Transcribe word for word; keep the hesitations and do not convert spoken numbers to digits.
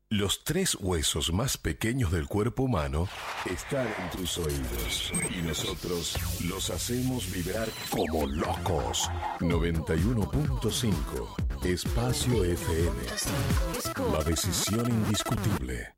Los tres huesos más pequeños del cuerpo humano están en tus oídos y nosotros los hacemos vibrar como locos. noventa y uno punto cinco Espacio F M. La decisión indiscutible.